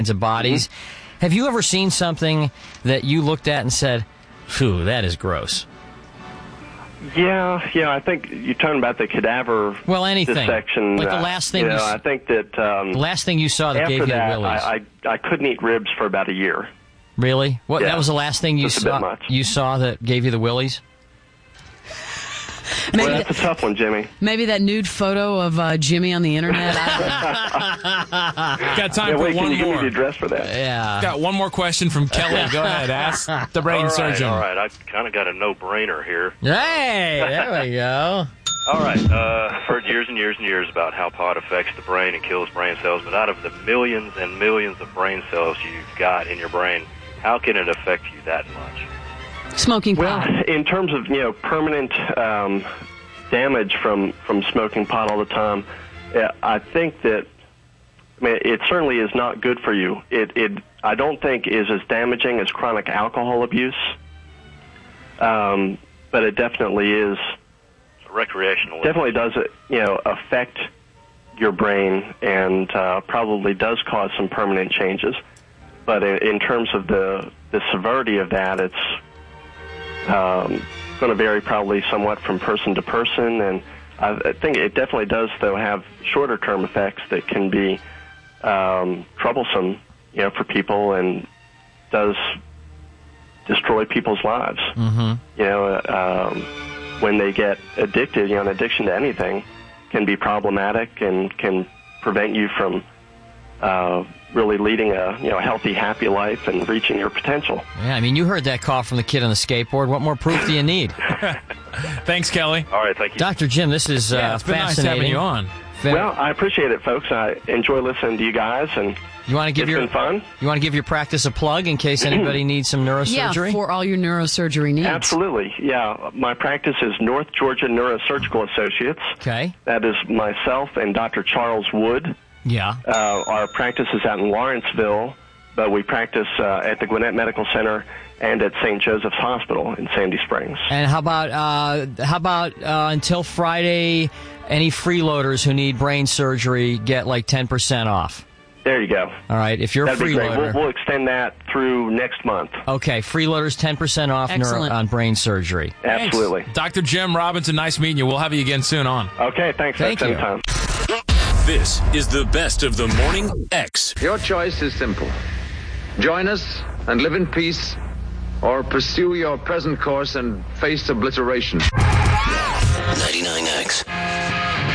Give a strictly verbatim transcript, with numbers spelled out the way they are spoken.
of bodies. Mm-hmm. Have you ever seen something that you looked at and said, phew, that is gross? Yeah, yeah, I think you're talking about the cadaver well, anything. dissection. Like the last thing you know, you I think that um, the last thing you saw that after gave you that, the willies. I, I I couldn't eat ribs for about a year. Really? What? Yeah, that was the last thing you just saw. A bit much. You saw that gave you the willies? Maybe well, that's that, a tough one, Jimmy. Maybe that nude photo of uh, Jimmy on the internet. Got time yeah, for wait, one can you more. Give me the address for that? Yeah. Got one more question from Kelly. Go ahead, ask the brain all right, surgeon. All right, I kind of got a no-brainer here. Hey, there we go. All right, uh, I've heard years and years and years about how pot affects the brain and kills brain cells, but out of the millions and millions of brain cells you've got in your brain, how can it affect you that much? Smoking pot. Well, in terms of, you know, permanent um, damage from, from smoking pot all the time, I think that, I mean, it certainly is not good for you. It, it I don't think is as damaging as chronic alcohol abuse, um, but it definitely is. Recreational. Definitely does, you know, affect your brain and uh, probably does cause some permanent changes. But in, in terms of the, the severity of that, it's um, going to vary probably somewhat from person to person. And I, I think it definitely does, though, have shorter-term effects that can be um, troublesome, you know, for people and does destroy people's lives. Mm-hmm. You know, um, when they get addicted, you know, an addiction to anything can be problematic and can prevent you from uh, really leading a, you know, healthy, happy life and reaching your potential. Yeah, I mean, you heard that call from the kid on the skateboard. What more proof do you need? Thanks, Kelly. All right, thank you. Doctor Jim, this is uh, yeah, it's been fascinating. Nice having you on. Very- well, I appreciate it, folks. I enjoy listening to you guys, and you want to give it's your been fun. You want to give your practice a plug in case anybody needs some neurosurgery? Yeah, for all your neurosurgery needs. Absolutely. Yeah, my practice is North Georgia Neurosurgical Associates. Okay. That is myself and Doctor Charles Wood. Yeah. Uh, our practice is out in Lawrenceville, but we practice uh, at the Gwinnett Medical Center and at Saint Joseph's Hospital in Sandy Springs. And how about uh, how about uh, until Friday, any freeloaders who need brain surgery get like ten percent off? There you go. All right, if you're That'd a be great. freeloader. We'll, we'll extend that through next month. Okay, freeloaders ten percent off neuro- on brain surgery. Absolutely. Thanks. Doctor Jim Robinson, nice meeting you. We'll have you again soon on. Okay, thanks. Thank That's you. anytime. This is the best of the Morning X. Your choice is simple. Join us and live in peace, or pursue your present course and face obliteration. ninety-nine X.